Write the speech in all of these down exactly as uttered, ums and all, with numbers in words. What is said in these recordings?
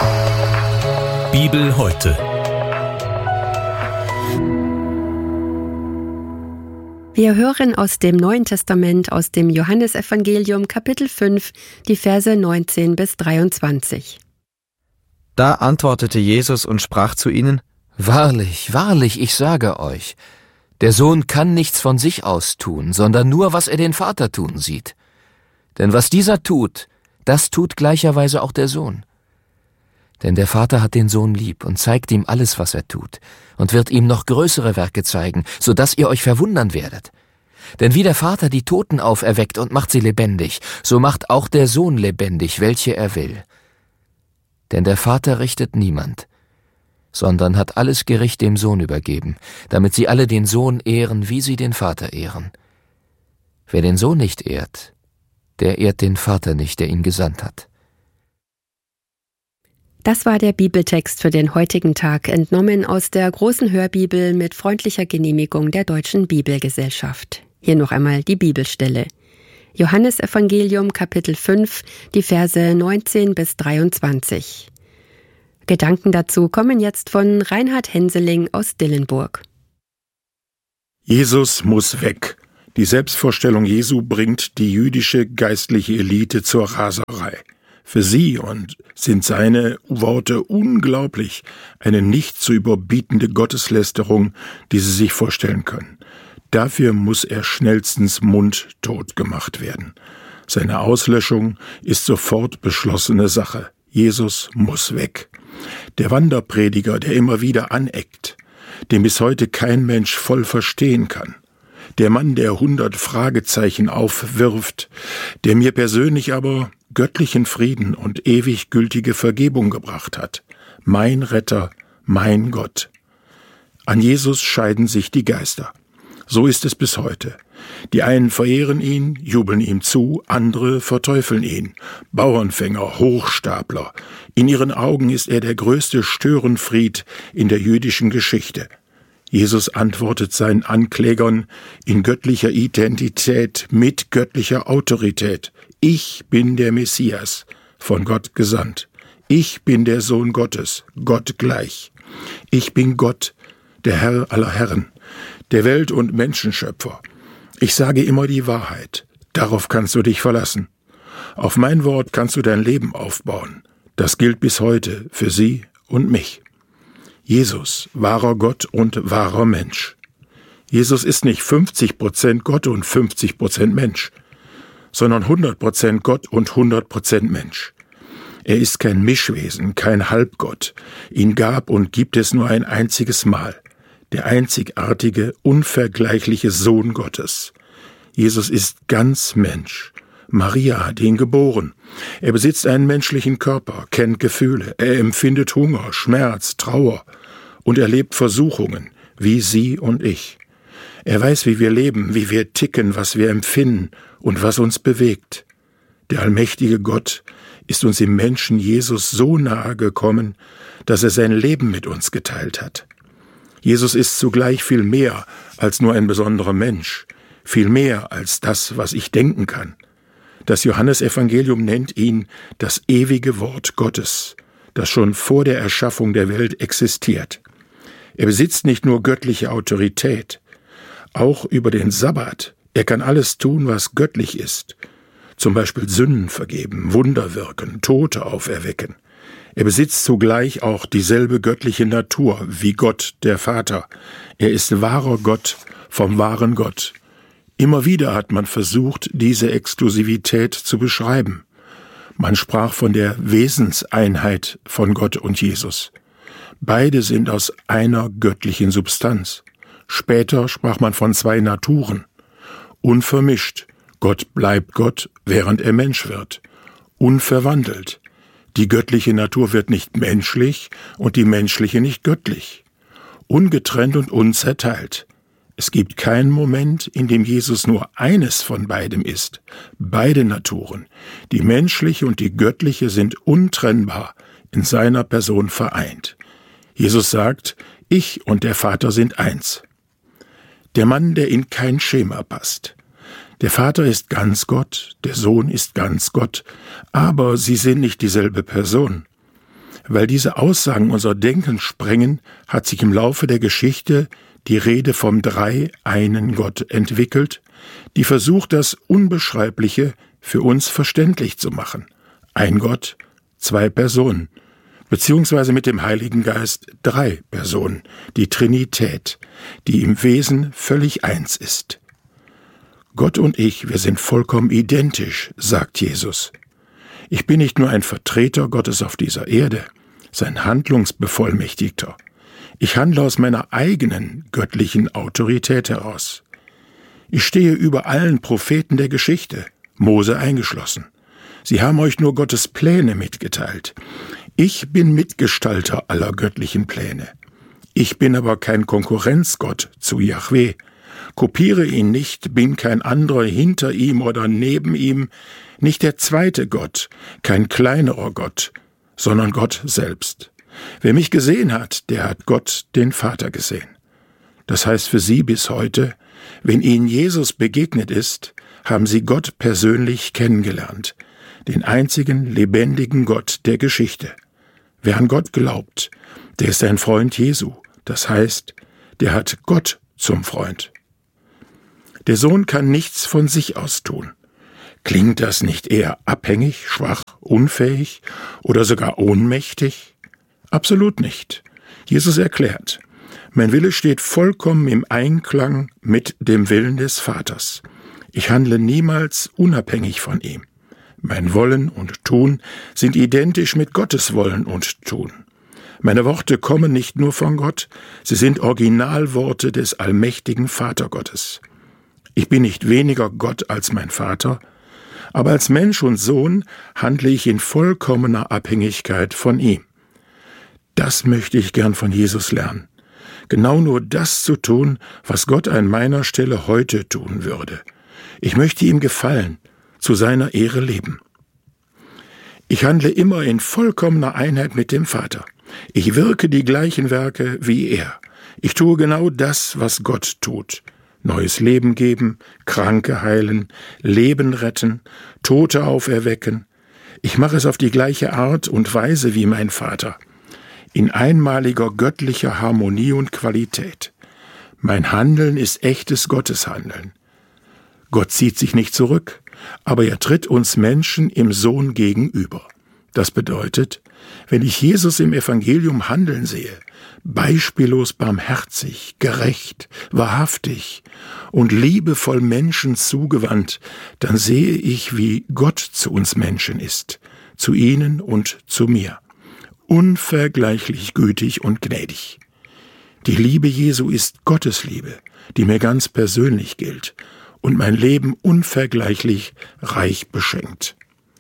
Bibel heute. Wir hören aus dem Neuen Testament, aus dem Johannesevangelium, Kapitel fünf, die Verse neunzehn bis dreiundzwanzig. Da antwortete Jesus und sprach zu ihnen: Wahrlich, wahrlich, ich sage euch, der Sohn kann nichts von sich aus tun, sondern nur, was er den Vater tun sieht. Denn was dieser tut, das tut gleicherweise auch der Sohn. Denn der Vater hat den Sohn lieb und zeigt ihm alles, was er tut, und wird ihm noch größere Werke zeigen, so dass ihr euch verwundern werdet. Denn wie der Vater die Toten auferweckt und macht sie lebendig, so macht auch der Sohn lebendig, welche er will. Denn der Vater richtet niemand, sondern hat alles Gericht dem Sohn übergeben, damit sie alle den Sohn ehren, wie sie den Vater ehren. Wer den Sohn nicht ehrt, der ehrt den Vater nicht, der ihn gesandt hat. Das war der Bibeltext für den heutigen Tag, entnommen aus der großen Hörbibel mit freundlicher Genehmigung der Deutschen Bibelgesellschaft. Hier noch einmal die Bibelstelle. Johannesevangelium, Kapitel fünf, die Verse neunzehn bis dreiundzwanzig. Gedanken dazu kommen jetzt von Reinhard Henseling aus Dillenburg. Jesus muss weg. Die Selbstvorstellung Jesu bringt die jüdische geistliche Elite zur Raserei. Für sie und sind seine Worte unglaublich, eine nicht zu überbietende Gotteslästerung, die sie sich vorstellen können. Dafür muss er schnellstens mundtot gemacht werden. Seine Auslöschung ist sofort beschlossene Sache. Jesus muss weg. Der Wanderprediger, der immer wieder aneckt, den bis heute kein Mensch voll verstehen kann. Der Mann, der hundert Fragezeichen aufwirft, der mir persönlich aber göttlichen Frieden und ewig gültige Vergebung gebracht hat. Mein Retter, mein Gott. An Jesus scheiden sich die Geister. So ist es bis heute. Die einen verehren ihn, jubeln ihm zu, andere verteufeln ihn. Bauernfänger, Hochstapler. In ihren Augen ist er der größte Störenfried in der jüdischen Geschichte. Jesus antwortet seinen Anklägern in göttlicher Identität mit göttlicher Autorität. Ich bin der Messias, von Gott gesandt. Ich bin der Sohn Gottes, Gott gleich. Ich bin Gott, der Herr aller Herren, der Welt- und Menschenschöpfer. Ich sage immer die Wahrheit. Darauf kannst du dich verlassen. Auf mein Wort kannst du dein Leben aufbauen. Das gilt bis heute für sie und mich. Jesus, wahrer Gott und wahrer Mensch. Jesus ist nicht fünfzig Prozent Gott und fünfzig Prozent Mensch, sondern hundert Prozent Gott und hundert Prozent Mensch. Er ist kein Mischwesen, kein Halbgott. Ihn gab und gibt es nur ein einziges Mal. Der einzigartige, unvergleichliche Sohn Gottes. Jesus ist ganz Mensch. Maria hat ihn geboren. Er besitzt einen menschlichen Körper, kennt Gefühle. Er empfindet Hunger, Schmerz, Trauer und erlebt Versuchungen, wie Sie und ich. Er weiß, wie wir leben, wie wir ticken, was wir empfinden und was uns bewegt. Der allmächtige Gott ist uns im Menschen Jesus so nahe gekommen, dass er sein Leben mit uns geteilt hat. Jesus ist zugleich viel mehr als nur ein besonderer Mensch, viel mehr als das, was ich denken kann. Das Johannesevangelium nennt ihn das ewige Wort Gottes, das schon vor der Erschaffung der Welt existiert. Er besitzt nicht nur göttliche Autorität, auch über den Sabbat. Er kann alles tun, was göttlich ist, zum Beispiel Sünden vergeben, Wunder wirken, Tote auferwecken. Er besitzt zugleich auch dieselbe göttliche Natur wie Gott, der Vater. Er ist wahrer Gott vom wahren Gott. Immer wieder hat man versucht, diese Exklusivität zu beschreiben. Man sprach von der Wesenseinheit von Gott und Jesus. Beide sind aus einer göttlichen Substanz. Später sprach man von zwei Naturen. Unvermischt. Gott bleibt Gott, während er Mensch wird. Unverwandelt. Die göttliche Natur wird nicht menschlich und die menschliche nicht göttlich. Ungetrennt und unzerteilt. Es gibt keinen Moment, in dem Jesus nur eines von beidem ist. Beide Naturen, die menschliche und die göttliche, sind untrennbar in seiner Person vereint. Jesus sagt, ich und der Vater sind eins. Der Mann, der in kein Schema passt. Der Vater ist ganz Gott, der Sohn ist ganz Gott, aber sie sind nicht dieselbe Person. Weil diese Aussagen unser Denken sprengen, hat sich im Laufe der Geschichte die Rede vom Drei-Einen Gott entwickelt, die versucht, das Unbeschreibliche für uns verständlich zu machen. Ein Gott, zwei Personen, beziehungsweise mit dem Heiligen Geist drei Personen, die Trinität, die im Wesen völlig eins ist. Gott und ich, wir sind vollkommen identisch, sagt Jesus. Ich bin nicht nur ein Vertreter Gottes auf dieser Erde, sein Handlungsbevollmächtigter. Ich handle aus meiner eigenen göttlichen Autorität heraus. Ich stehe über allen Propheten der Geschichte, Mose eingeschlossen. Sie haben euch nur Gottes Pläne mitgeteilt. Ich bin Mitgestalter aller göttlichen Pläne. Ich bin aber kein Konkurrenzgott zu Jahwe. Kopiere ihn nicht, bin kein anderer hinter ihm oder neben ihm, nicht der zweite Gott, kein kleinerer Gott, sondern Gott selbst. Wer mich gesehen hat, der hat Gott, den Vater, gesehen. Das heißt für Sie bis heute, wenn Ihnen Jesus begegnet ist, haben Sie Gott persönlich kennengelernt, den einzigen lebendigen Gott der Geschichte. Wer an Gott glaubt, der ist ein Freund Jesu, das heißt, der hat Gott zum Freund. Der Sohn kann nichts von sich aus tun. Klingt das nicht eher abhängig, schwach, unfähig oder sogar ohnmächtig? Absolut nicht. Jesus erklärt, mein Wille steht vollkommen im Einklang mit dem Willen des Vaters. Ich handle niemals unabhängig von ihm. Mein Wollen und Tun sind identisch mit Gottes Wollen und Tun. Meine Worte kommen nicht nur von Gott, sie sind Originalworte des allmächtigen Vatergottes. Ich bin nicht weniger Gott als mein Vater, aber als Mensch und Sohn handle ich in vollkommener Abhängigkeit von ihm. Das möchte ich gern von Jesus lernen. Genau nur das zu tun, was Gott an meiner Stelle heute tun würde. Ich möchte ihm gefallen, zu seiner Ehre leben. Ich handle immer in vollkommener Einheit mit dem Vater. Ich wirke die gleichen Werke wie er. Ich tue genau das, was Gott tut. Neues Leben geben, Kranke heilen, Leben retten, Tote auferwecken. Ich mache es auf die gleiche Art und Weise wie mein Vater. In einmaliger göttlicher Harmonie und Qualität. Mein Handeln ist echtes Gotteshandeln. Gott zieht sich nicht zurück, aber er tritt uns Menschen im Sohn gegenüber. Das bedeutet, wenn ich Jesus im Evangelium handeln sehe, beispiellos barmherzig, gerecht, wahrhaftig und liebevoll Menschen zugewandt, dann sehe ich, wie Gott zu uns Menschen ist, zu ihnen und zu mir. Unvergleichlich gütig und gnädig. Die Liebe Jesu ist Gottes Liebe, die mir ganz persönlich gilt und mein Leben unvergleichlich reich beschenkt.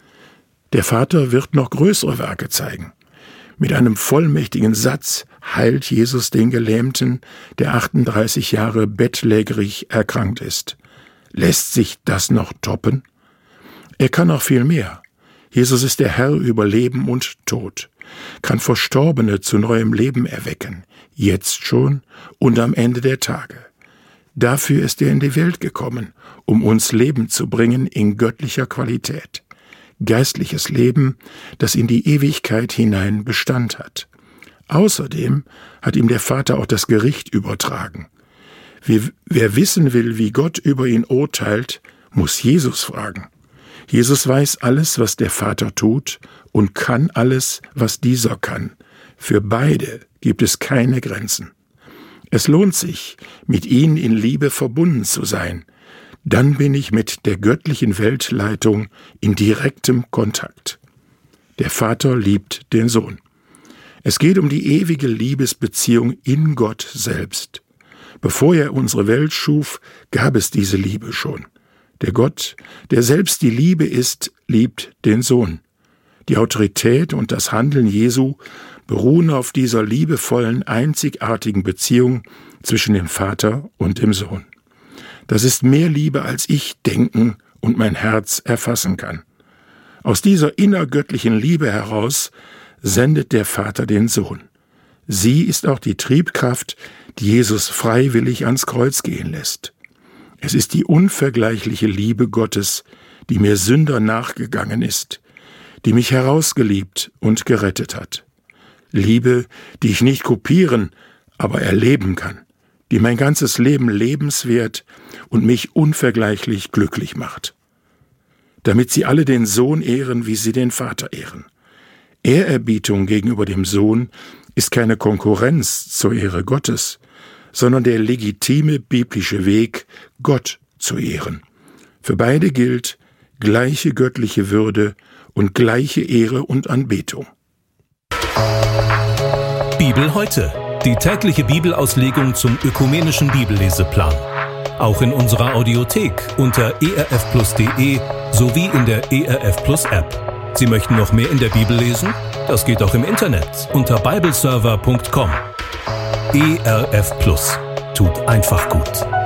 Der Vater wird noch größere Werke zeigen. Mit einem vollmächtigen Satz heilt Jesus den Gelähmten, der achtunddreißig Jahre bettlägerig erkrankt ist. Lässt sich das noch toppen? Er kann noch viel mehr. Jesus ist der Herr über Leben und Tod, kann Verstorbene zu neuem Leben erwecken, jetzt schon und am Ende der Tage. Dafür ist er in die Welt gekommen, um uns Leben zu bringen in göttlicher Qualität. Geistliches Leben, das in die Ewigkeit hinein Bestand hat. Außerdem hat ihm der Vater auch das Gericht übertragen. Wer wissen will, wie Gott über ihn urteilt, muss Jesus fragen. Jesus weiß alles, was der Vater tut und kann alles, was dieser kann. Für beide gibt es keine Grenzen. Es lohnt sich, mit ihnen in Liebe verbunden zu sein. Dann bin ich mit der göttlichen Weltleitung in direktem Kontakt. Der Vater liebt den Sohn. Es geht um die ewige Liebesbeziehung in Gott selbst. Bevor er unsere Welt schuf, gab es diese Liebe schon. Der Gott, der selbst die Liebe ist, liebt den Sohn. Die Autorität und das Handeln Jesu beruhen auf dieser liebevollen, einzigartigen Beziehung zwischen dem Vater und dem Sohn. Das ist mehr Liebe, als ich denken und mein Herz erfassen kann. Aus dieser innergöttlichen Liebe heraus sendet der Vater den Sohn. Sie ist auch die Triebkraft, die Jesus freiwillig ans Kreuz gehen lässt. Es ist die unvergleichliche Liebe Gottes, die mir Sünder nachgegangen ist, die mich herausgeliebt und gerettet hat. Liebe, die ich nicht kopieren, aber erleben kann, die mein ganzes Leben lebenswert und mich unvergleichlich glücklich macht. Damit sie alle den Sohn ehren, wie sie den Vater ehren. Ehrerbietung gegenüber dem Sohn ist keine Konkurrenz zur Ehre Gottes, sondern der legitime biblische Weg, Gott zu ehren. Für beide gilt gleiche göttliche Würde und gleiche Ehre und Anbetung. Bibel heute, die tägliche Bibelauslegung zum ökumenischen Bibelleseplan. Auch in unserer Audiothek unter e r f plus punkt d e sowie in der E R F Plus App. Sie möchten noch mehr in der Bibel lesen? Das geht auch im Internet unter bibleserver punkt com. E R F Plus tut einfach gut.